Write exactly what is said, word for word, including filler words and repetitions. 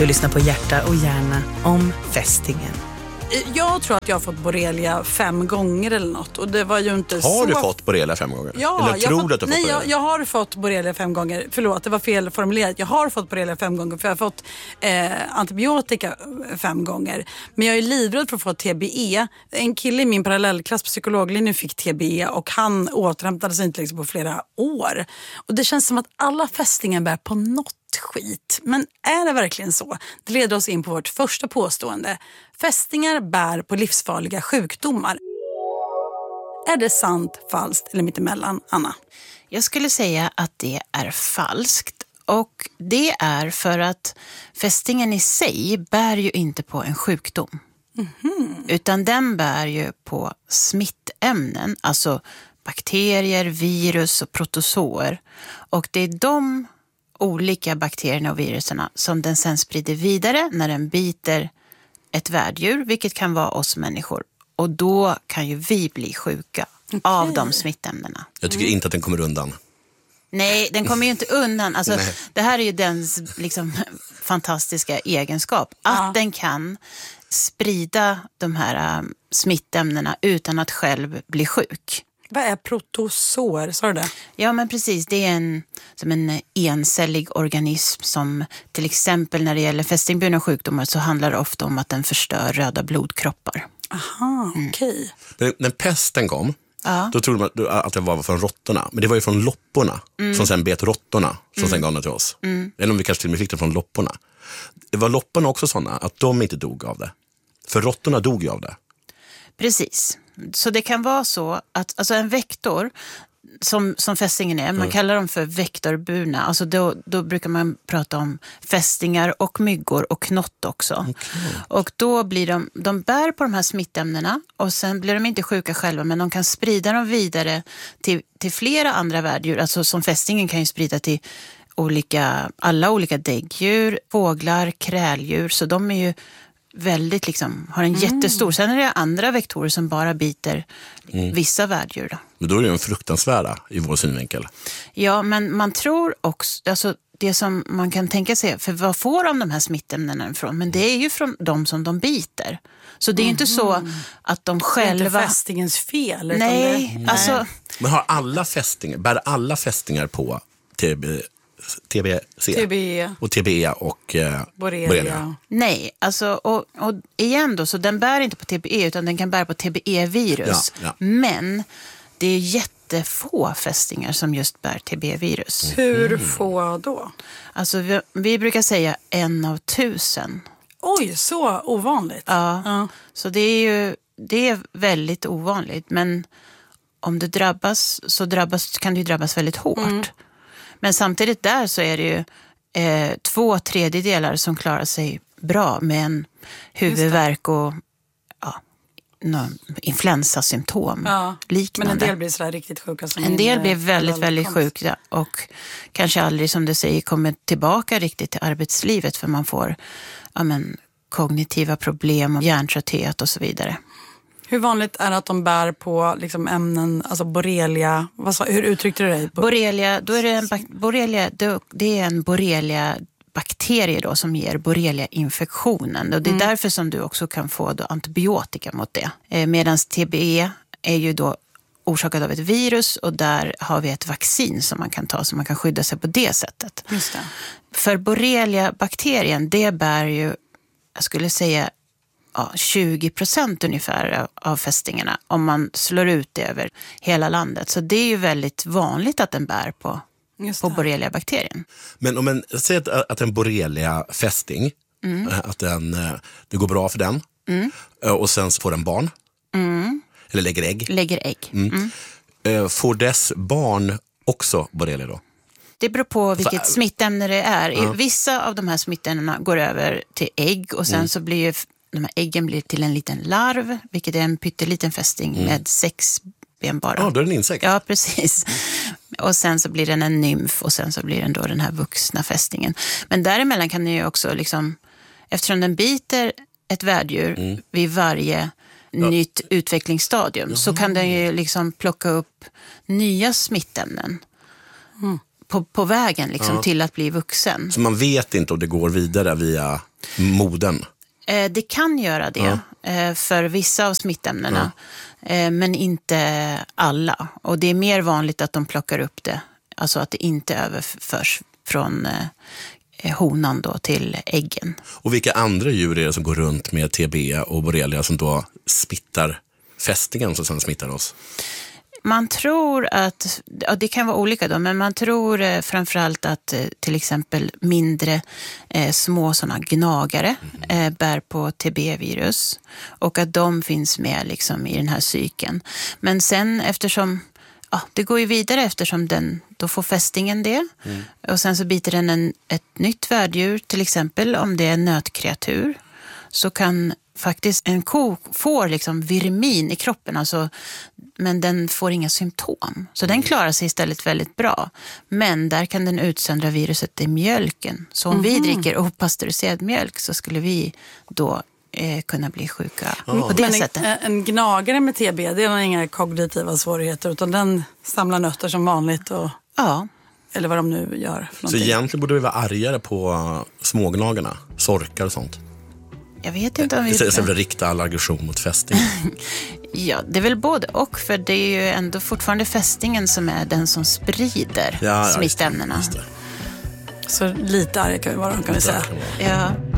Du lyssnar på Hjärta och hjärna om fästingen. Jag tror att jag har fått borrelia fem gånger eller något. Och det var ju inte har så... du fått borrelia fem gånger? Ja, eller tror fått... du att du har Nej, fått jag, jag har fått borrelia fem gånger. Förlåt, det var fel formulerat. Jag har fått borrelia fem gånger för jag har fått eh, antibiotika fem gånger. Men jag är livrädd för att få T B E. En kille i min parallellklass på psykologlinjen fick T B E och han återhämtade sig inte liksom på flera år. Och det känns som att alla fästingar bär på något skit. Men är det verkligen så? Det leder oss in på vårt första påstående. Fästingar bär på livsfarliga sjukdomar. Är det sant, falskt eller mittemellan, Anna? Jag skulle säga att det är falskt. Och det är för att fästingen i sig bär ju inte på en sjukdom. Mm-hmm. Utan den bär ju på smittämnen, alltså bakterier, virus och protozoer. Och det är de olika bakterierna och viruserna som den sen sprider vidare när den biter ett värddjur, vilket kan vara oss människor. Och då kan ju vi bli sjuka okay. av de smittämnena. Jag tycker inte att den kommer undan. Nej, den kommer ju inte undan. Alltså, det här är ju dens liksom, fantastiska egenskap. Att ja. den kan sprida de här um, smittämnena utan att själv bli sjuk. Vad är protozoer, sa du det? Ja, men precis. Det är en, som en encellig organism som till exempel när det gäller fästingburna sjukdomar så handlar det ofta om att den förstör röda blodkroppar. Aha, okej. Okay. Mm. När pesten kom, ja. då trodde man att det var från råttorna. Men det var ju från lopporna mm. som sen bet råttorna som mm. sen gav det till oss. Mm. Eller om vi kanske till och med fick det från lopporna. Det var lopporna också sådana att de inte dog av det. För råttorna dog ju av det. Precis. Så det kan vara så att alltså en vektor som, som fästingen är, man mm. kallar dem för vektorburna. Alltså då, då brukar man prata om fästingar och myggor och knott också. Okay. Och då blir de, de bär på de här smittämnena och sen blir de inte sjuka själva men de kan sprida dem vidare till, till flera andra värddjur. Alltså som fästingen kan ju sprida till olika, alla olika däggdjur, fåglar, kräldjur. Så de är ju väldigt liksom, har en mm. jättestor. Sen är det andra vektorer som bara biter mm. vissa värddjur då. Men då är det ju en fruktansvärda i vår synvinkel. Ja, men man tror också, alltså det som man kan tänka sig, för vad får de de här smittämnena ifrån? Men det är ju från de som de biter. Så det är ju mm. inte så att de själva... Det är inte fästingens fel. Nej, utan det... alltså... Men har alla fästingar, bär alla fästingar på T B, T B C T B E och T B E och eh, borrelia. borrelia? Nej, alltså och, och igen då, så den bär inte på T B E utan den kan bära på T B E-virus. Ja, ja. Men det är jättefå fästingar som just bär T B E-virus. Mm. Hur få då? Alltså vi, vi brukar säga en av tusen. Oj, så ovanligt. Ja, ja. Så det är ju det är väldigt ovanligt. Men om du drabbas så drabbas, kan du drabbas väldigt hårt. Mm. Men samtidigt där så är det ju eh, två tredjedelar som klarar sig bra med en huvudvärk och ja, no, influensasymptom. Ja, liknande. Men en del blir så riktigt sjuka. Som en del blir väldigt, väldigt sjuka och kanske aldrig, som du säger, kommer tillbaka riktigt till arbetslivet för man får ja, men, kognitiva problem och hjärntrötthet och så vidare. Hur vanligt är det att de bär på liksom ämnen, alltså borrelia? Vad sa, hur uttryckte du dig? Borrelia, då är det en borrelia, det är en borrelia bakterie då som ger borrelia-infektionen. Och det är mm. därför som du också kan få då antibiotika mot det. Eh, Medan T B E är ju då orsakat av ett virus och där har vi ett vaccin som man kan ta så man kan skydda sig på det sättet. Just det. För borrelia-bakterien, det bär ju, jag skulle säga, ja, tjugo procent ungefär av fästingarna om man slår ut det över hela landet. Så det är ju väldigt vanligt att den bär på, på borrelia-bakterien. Men om en, säg att, att en borrelia-fästing, mm. att den, det går bra för den mm. och sen får den barn. Mm. Eller lägger ägg. Lägger ägg. Mm. Mm. Får dess barn också borrelia då? Det beror på vilket så, smittämne det är. Uh. Vissa av de här smittämnena går över till ägg och sen mm. så blir ju de här äggen blir till en liten larv, vilket är en pytteliten fästing mm. med sex ben bara. Ja, då är det en insekt. Ja, precis. Och sen så blir den en nymf och sen så blir den då den här vuxna fästingen. Men däremellan kan den ju också liksom, eftersom den biter ett värddjur mm. vid varje ja. nytt utvecklingsstadium Jaha. så kan den ju liksom plocka upp nya smittämnen. Mm. på, på vägen liksom, Ja. till att bli vuxen. Så man vet inte om det går vidare via moden? Eh, det kan göra det Ja. eh, för vissa av smittämnena, eh, men inte alla. Och det är mer vanligt att de plockar upp det, alltså att det inte överförs från eh, honan då till äggen. Och vilka andra djur är det som går runt med T B och borrelia som då smittar fästingen som sen smittar oss? Man tror att, ja, det kan vara olika då, men man tror eh, framförallt att eh, till exempel mindre eh, små sådana gnagare eh, bär på T B-virus och att de finns med liksom i den här cykeln. Men sen eftersom, ja, det går ju vidare eftersom den, då får fästingen det mm. och sen så biter den en, ett nytt värddjur, till exempel om det är en nötkreatur, så kan faktiskt en ko får liksom virmin i kroppen, alltså, men den får inga symptom. Så den klarar sig istället väldigt bra. Men där kan den utsöndra viruset i mjölken. Så om mm. vi dricker opastöriserad mjölk så skulle vi då eh, kunna bli sjuka oh. på det men sättet. En, en gnagare med T B, det har inga kognitiva svårigheter utan den samlar nötter som vanligt och... Ja. Eller vad de nu gör. För så egentligen borde vi vara argare på smågnagarna, sorkar och sånt. Jag vet inte om vi... Istället för att rikta all aggression mot fästingen. Ja, det är väl både och, för det är ju ändå fortfarande fästingen som är den som sprider ja, smittämnena. Just det, just det. Så lite arg kan vi vara, kan vi säga. Ja.